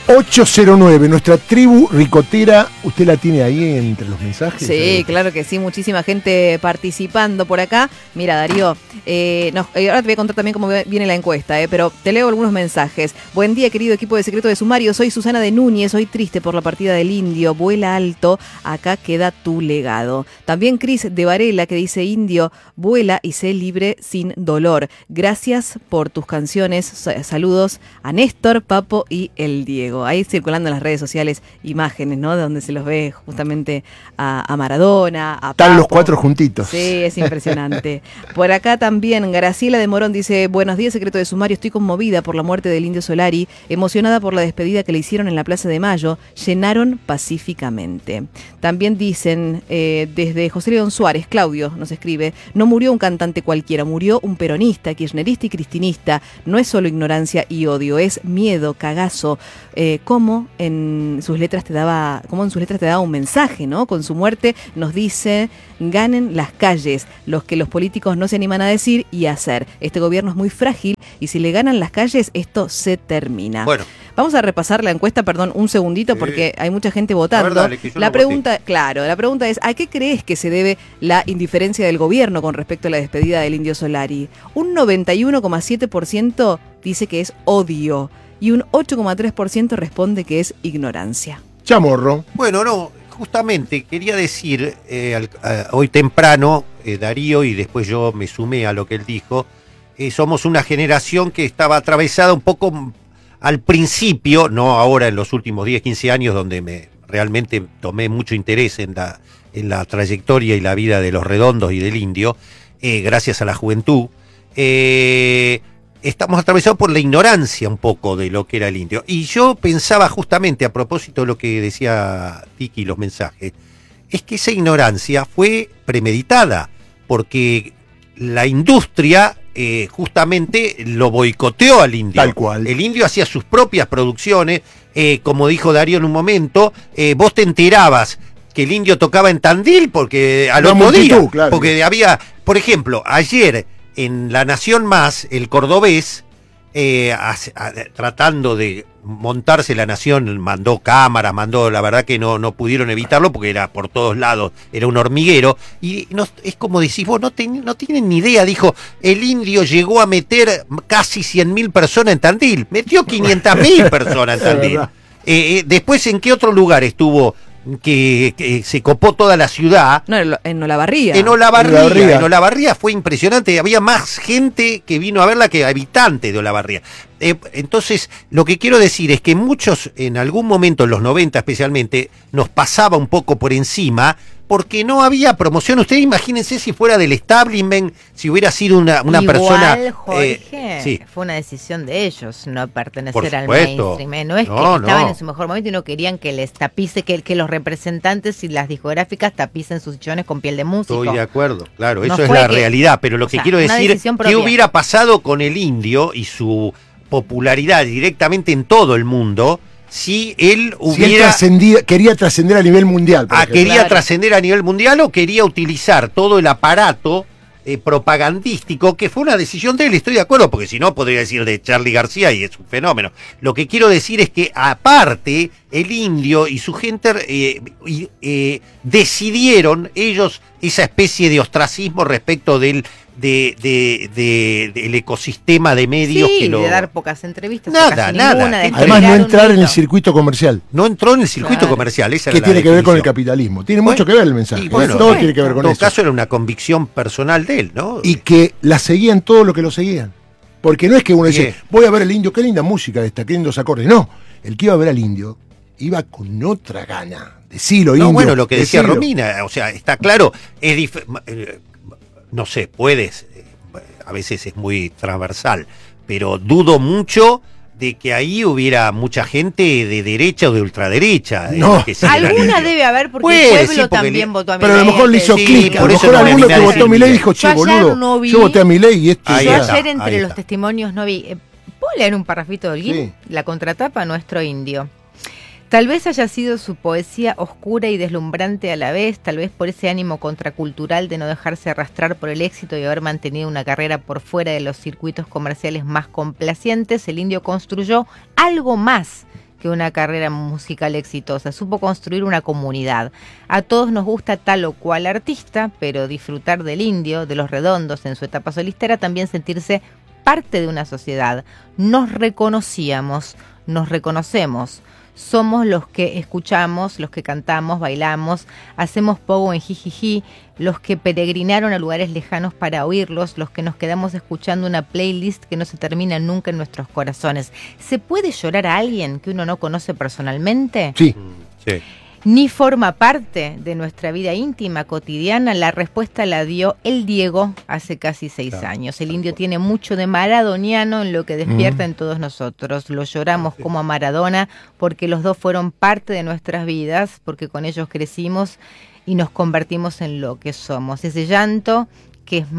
809, nuestra tribu ricotera, ¿usted la tiene ahí entre los mensajes? Sí, claro que sí, muchísima gente participando por acá. Mira, Darío, ahora te voy a contar también cómo viene la encuesta, pero te leo algunos mensajes. Buen día, querido equipo de Secreto de Sumario, soy Susana de Núñez, hoy triste por la partida del Indio, vuela alto, acá queda tu legado. También Cris de Varela que dice, Indio, vuela y sé libre sin dolor. Gracias por tus canciones, saludos a Néstor, Papo y el Diego. Ahí circulando en las redes sociales imágenes, ¿no? De donde se los ve justamente a Maradona, a Están Papo. los cuatro juntitos. Sí, es impresionante. Por acá también Graciela de Morón dice, buenos días, Secreto de Sumario, estoy conmovida por la muerte del Indio Solari, emocionada por la despedida que le hicieron en la Plaza de Mayo, llenaron pacíficamente. También dicen, desde José León Suárez, Claudio nos escribe, no murió un cantante cualquiera, murió un peronista, kirchnerista y cristinista, no es solo ignorancia y odio, es miedo, cagazo, como en sus letras te daba un mensaje, ¿no? Con su muerte nos dice, ganen las calles, los que los políticos no se animan a decir y a hacer. Este gobierno es muy frágil y si le ganan las calles, esto se termina. Bueno. Vamos a repasar la encuesta, perdón, un segundito, porque hay mucha gente votando. A ver, dale, la pregunta es, ¿a qué crees que se debe la indiferencia del gobierno con respecto a la despedida del Indio Solari? Un 91,7% dice que es odio y un 8,3% responde que es ignorancia. Chamorro. Bueno, no, justamente quería decir hoy temprano, Darío, y después yo me sumé a lo que él dijo, somos una generación que estaba atravesada un poco al principio, no ahora en los últimos 10, 15 años, donde realmente tomé mucho interés en la trayectoria y la vida de los Redondos y del Indio, gracias a la juventud. Estamos atravesados por la ignorancia un poco de lo que era el Indio. Y yo pensaba justamente, a propósito de lo que decía Tiki, los mensajes, es que esa ignorancia fue premeditada, porque la industria justamente lo boicoteó al Indio. Tal cual. El Indio hacía sus propias producciones, como dijo Darío en un momento, vos te enterabas que el Indio tocaba en Tandil porque al otro día, claro. Porque había, por ejemplo, ayer en La Nación Más, el cordobés, tratando de montarse La Nación, mandó cámaras, la verdad que no pudieron evitarlo porque era por todos lados, era un hormiguero, y es como decís vos, no tienen ni idea, dijo, el Indio llegó a meter casi 100.000 personas en Tandil, metió 500.000 personas en Tandil. Después, ¿en qué otro lugar estuvo que se copó toda la ciudad? No, en Olavarría. En Olavarría fue impresionante, había más gente que vino a verla que habitantes de Olavarría. Entonces, lo que quiero decir es que muchos, en algún momento, en los 90 especialmente, nos pasaba un poco por encima, porque no había promoción. Ustedes imagínense si fuera del establishment, si hubiera sido una persona... Jorge, sí. Fue una decisión de ellos no pertenecer al supuesto. mainstream. No es que estaban en su mejor momento y no querían que les tapice, que los representantes y las discográficas tapicen sus sillones con piel de músico. Estoy de acuerdo, claro, No eso es fue la realidad, pero lo que quiero decir, ¿qué hubiera pasado con el Indio y su popularidad directamente en todo el mundo si él hubiera... Si él quería trascender a nivel mundial. Quería trascender a nivel mundial o quería utilizar todo el aparato propagandístico, que fue una decisión de él, estoy de acuerdo, porque si no podría decir de Charly García y es un fenómeno. Lo que quiero decir es que aparte el Indio y su gente decidieron ellos esa especie de ostracismo respecto del ecosistema de medios, sí, que de dar pocas entrevistas, nada. Además, no entrar en el circuito comercial. No entró en el circuito comercial, esa que era tiene la que ver con el definición. capitalismo. Tiene mucho que ver el mensaje. Todo tiene que ver con eso. En todo caso era una convicción personal de él, ¿no? Y que la seguían todos los que lo seguían. Porque no es que uno dice, voy a ver al Indio, qué linda música esta, qué lindos acordes. No, el que iba a ver al Indio iba con otra gana. Decilo, Indio. Bueno, lo que decía Romina, o sea, está claro, no sé, a veces es muy transversal, pero dudo mucho de que ahí hubiera mucha gente de derecha o de ultraderecha. No. Alguna debe haber, porque el pueblo también votó a Milei. Pero a lo mejor le hizo clic, a lo mejor alguno que votó a Milei dijo, che, boludo, yo voté a Milei y esto... Yo ayer entre los testimonios no vi... ¿Puedo leer un parrafito de Holguín? Sí. La contratapa, nuestro Indio. Tal vez haya sido su poesía oscura y deslumbrante a la vez, tal vez por ese ánimo contracultural de no dejarse arrastrar por el éxito y haber mantenido una carrera por fuera de los circuitos comerciales más complacientes, el Indio construyó algo más que una carrera musical exitosa. Supo construir una comunidad. A todos nos gusta tal o cual artista, pero disfrutar del Indio, de Los Redondos en su etapa solista, era también sentirse parte de una sociedad. Nos reconocíamos, nos reconocemos. Somos los que escuchamos, los que cantamos, bailamos, hacemos pogo en jijiji, los que peregrinaron a lugares lejanos para oírlos, los que nos quedamos escuchando una playlist que no se termina nunca en nuestros corazones. ¿Se puede llorar a alguien que uno no conoce personalmente? Sí. Sí. Ni forma parte de nuestra vida íntima, cotidiana. La respuesta la dio el Diego hace casi 6 años. El Indio tiene mucho de maradoniano en lo que despierta en todos nosotros. Lo lloramos como a Maradona porque los dos fueron parte de nuestras vidas, porque con ellos crecimos y nos convertimos en lo que somos. Ese llanto que es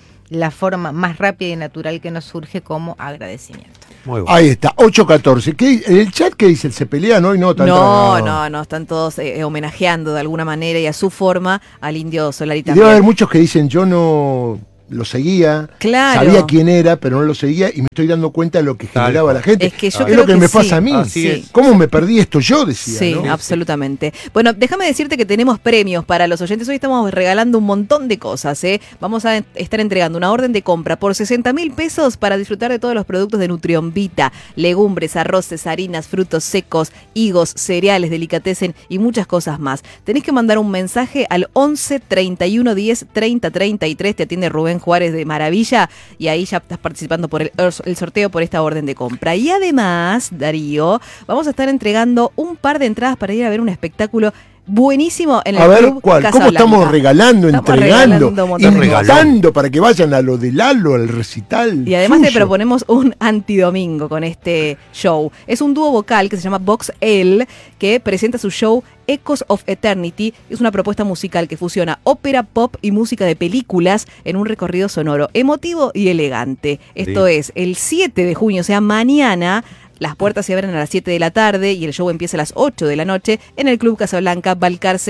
la forma más rápida y natural que nos surge como agradecimiento. Muy bueno. Ahí está, 8:14. ¿En el chat qué dice? ¿Se pelean hoy? No, No, están todos homenajeando de alguna manera y a su forma al Indio Solari Y también. debe haber muchos que dicen, yo no lo seguía, Claro. sabía quién era, pero no lo seguía y me estoy dando cuenta de lo que Tal generaba cual. la gente. Es que yo es creo lo que me sí. pasa a mí. Así es. ¿Cómo me perdí esto? Yo decía, Sí, ¿no? absolutamente. Bueno, déjame decirte que tenemos premios para los oyentes. Hoy estamos regalando un montón de cosas. Vamos a estar entregando una orden de compra por 60.000 pesos para disfrutar de todos los productos de Nutrión Vita, legumbres, arroces, harinas, frutos secos, higos, cereales, delicatessen y muchas cosas más. Tenés que mandar un mensaje al 11 31 10 30 33. Te atiende Rubén Juárez de Maravilla y ahí ya estás participando por el sorteo por esta orden de compra. Y además, Darío, vamos a estar entregando un par de entradas para ir a ver un espectáculo buenísimo en el A ver, Club ¿cuál? ¿Cómo Casablanca. estamos regalando, Estamos entregando, regalando un montón de cosas. invitando para que vayan a lo de Lalo, al recital? Y además te suyo? proponemos un antidomingo con este show. Es un dúo vocal que se llama Vox L, que presenta su show Echoes of Eternity. Es una propuesta musical que fusiona ópera, pop y música de películas en un recorrido sonoro emotivo y elegante. Esto es el 7 de junio, o sea, mañana. Las puertas se abren a las 7 de la tarde y el show empieza a las 8 de la noche en el Club Casablanca, Balcarce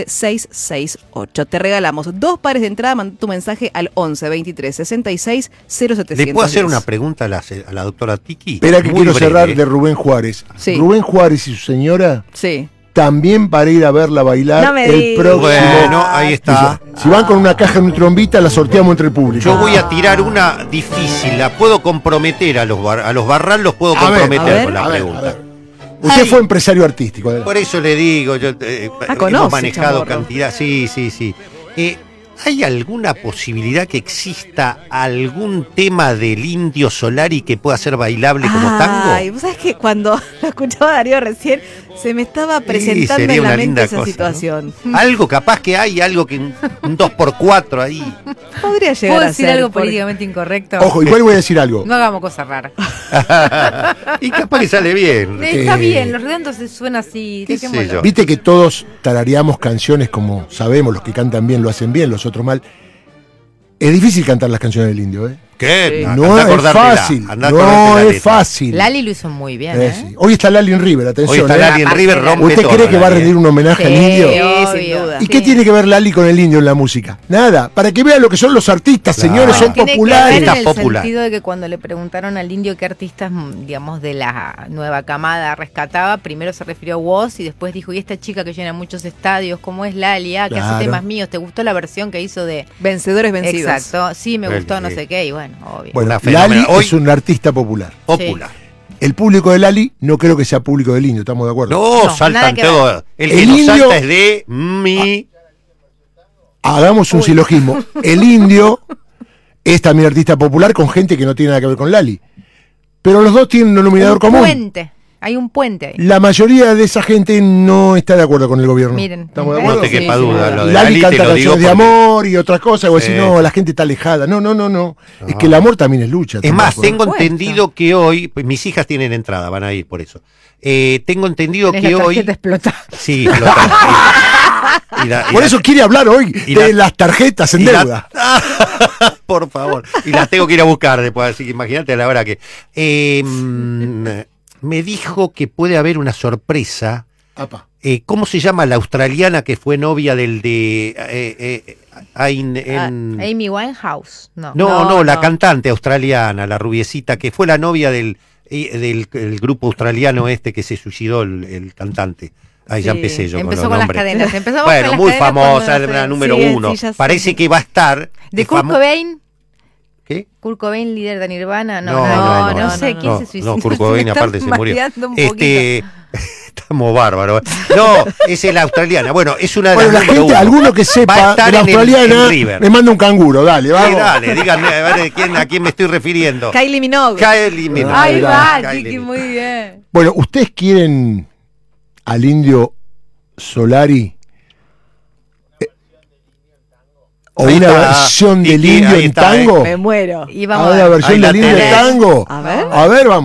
668. Te regalamos 2 pares de entrada. Manda tu mensaje al 11 23 66 0710. ¿Le puedo hacer una pregunta a la doctora Tiki? Espera que Muy quiero breve, cerrar de Rubén Juárez. Sí. Rubén Juárez y su señora Sí. también para ir a verla bailar No me el digas. próximo. Bueno, ahí está. Si van con una caja de trombita, la sorteamos entre el público. Yo voy a tirar una difícil, la puedo comprometer a los Barral, los puedo A ver, comprometer a con la a ver, pregunta. a ver. Usted Ay. fue empresario artístico. adelante. Por eso le digo, yo conoce, hemos manejado Chamorro. cantidad. Sí. ¿Hay alguna posibilidad que exista algún tema del Indio Solari que pueda ser bailable como tango? Ay, vos sabés que cuando lo escuchaba Darío recién, se me estaba presentando sería en la una mente linda esa cosa, ¿no? situación. Algo capaz que hay, algo que un 2x4 ahí. Podría llegar ¿Puedo a decir ser. algo porque- políticamente incorrecto? Ojo, igual voy a decir algo. No hagamos cosas raras. Y capaz que sale bien. Está bien, Los Redondos se suena así. ¿Qué sé dejémoslo. yo? Viste que todos tarareamos canciones como sabemos, los que cantan bien lo hacen bien, los otros mal. Es difícil cantar las canciones del Indio, ¿eh? ¿Qué? Sí. No es fácil, no es fácil. Lali lo hizo muy bien, ¿eh? Sí. Hoy está Lali en River, atención. Hoy está ¿eh? Lali en River, rompe ¿Usted todo, cree que va a Lali, rendir un homenaje al Indio? Sí, sin duda. ¿Y qué tiene que ver Lali con el Indio en la música? Nada, para que vean lo que son los artistas, Claro. señores, son Tiene que populares. ver en Está el popular. sentido de que cuando le preguntaron al Indio qué artistas, digamos, de la nueva camada rescataba, primero se refirió a Woz y después dijo, y esta chica que llena muchos estadios, ¿cómo es Lali? Que hace Claro. temas míos, ¿te gustó la versión que hizo de...? Vencedores vencidos. Exacto, sí, me gustó, no Sí. sé qué, y bueno, obvio. Bueno, Una fenómena. Lali Hoy- es un artista popular. Popular. El público de Lali no creo que sea público del Indio, ¿estamos de acuerdo? No, No, saltan nada que todo. El que El no Indio- salta es de mi... Hagamos un silogismo. El Indio es también artista popular con gente que no tiene nada que ver con Lali. Pero los dos tienen un denominador Un común. puente, hay un puente ahí. La mayoría de esa gente no está de acuerdo con el gobierno. Miren, ¿Estamos de ¿ves? acuerdo? No te quepa Sí, duda. sin Lo duda. de Lali Lali te canta lo digo canciones de porque- amor y otras cosas, o decir, Sí. no, la gente está alejada. No. Es que el amor también es lucha. Es más, tampoco. tengo supuesto. entendido que hoy, pues mis hijas tienen entrada, van a ir por eso. Tengo entendido Tenés que la hoy... tarjeta explota. Sí, explota. Y Por eso quiere hablar hoy y de la- las tarjetas en y la- deuda. Por favor. Y las tengo que ir a buscar después, así que imagínate a la hora que... me dijo que puede haber una sorpresa. Apa. ¿Cómo se llama la australiana que fue novia del de... Amy Winehouse, no. No, la no. cantante australiana, la rubiecita, que fue la novia del el grupo australiano este que se suicidó, el cantante. Ahí ya Sí, empecé yo Empezó con con los las nombres. cadenas. Empezamos Bueno, con las muy cadenas famosa, cuando era la se- número Sí, uno. sí, ya sé. Parece que va a estar. ¿De es Kurt famo- Cobain? ¿Qué? ¿Kurt Cobain, líder de Nirvana? no, sé no, quién no, se suicidó. no, Kurt Cobain Me están aparte se murió. mareando un poquito. Estamos bárbaros. No, es la australiana. Bueno, es una de Bueno, la las número gente, uno. alguno que Va a sepa estar de la en australiana, en River. me manda un canguro, dale, Sí, vamos. dale, díganme a ver a quién me estoy refiriendo. Kylie Minogue. Kylie Minogue. Ahí va, Kylie Chiqui, Minogue. muy bien. Bueno, ¿ustedes quieren al Indio Solari? ¿O Ahí una está. versión del Titi, Indio ahí en está, tango? Me muero. Y ¿A vamos ver, a la ver. versión Ahí la del Indio en tenés. tango? A ver. A ver, vamos.